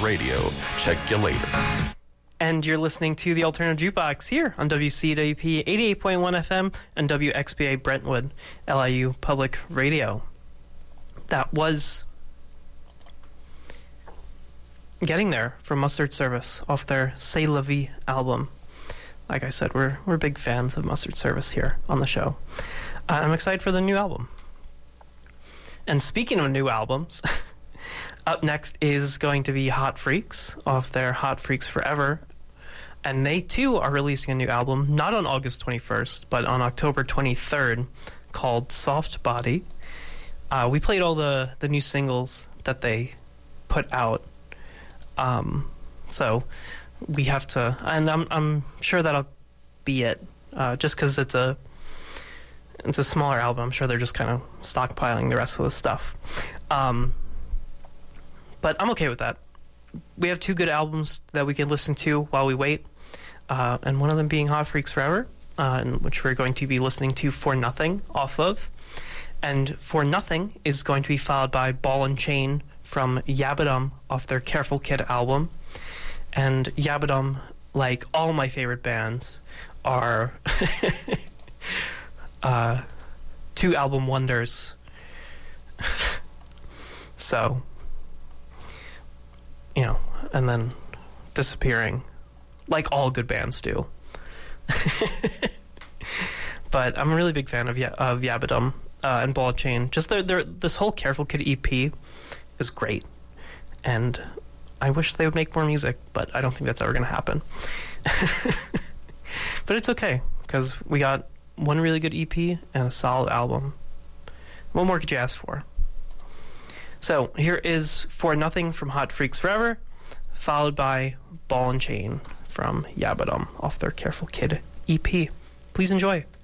Radio. Check you later. And you're listening to the Alternative Jukebox here on WCWP 88.1 FM and WXBA Brentwood, LIU Public Radio. That was Getting There from Mustard Service off their C'est La Vie album. Like I said, we're big fans of Mustard Service here on the show. I'm excited for the new album. And speaking of new albums, up next is going to be Hot Freaks off their Hot Freaks Forever. And they, too, are releasing a new album, not on August 21st, but on October 23rd, called Soft Body. We played all the new singles that they put out. So we have to... And I'm sure that'll be it, just because it's a smaller album. I'm sure they're just kind of stockpiling the rest of the stuff. But I'm okay with that. We have two good albums that we can listen to while we wait. And one of them being Hot Freaks Forever, which we're going to be listening to For Nothing off of. And For Nothing is going to be followed by Ball and Chain from Yabadum off their Careful Kid album. And Yabadum, like all my favorite bands, are two album wonders. So, you know, and then disappearing, like all good bands do. But I'm a really big fan of Yabadum and Ball and Chain. Just this whole Careful Kid EP is great, and I wish they would make more music, but I don't think that's ever going to happen. But it's okay, because we got one really good EP and a solid album. What more could you ask for? So here is For Nothing from Hot Freaks Forever, followed by Ball and Chain from Yabadum off their Careful Kid EP. Please enjoy.